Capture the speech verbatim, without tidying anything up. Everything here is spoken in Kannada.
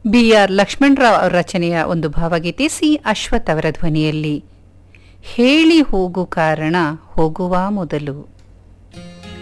ಬಿ ಆರ್ ಲಕ್ಷ್ಮಣರಾವ್ ಅವರ ರಚನೆಯ ಒಂದು ಭಾವಗೀತೆ, ಸಿ ಅಶ್ವಥ್ ಅವರ ಧ್ವನಿಯಲ್ಲಿ. ಹೇಳಿ ಹೋಗು ಕಾರಣ ಹೋಗುವ ಮೊದಲು.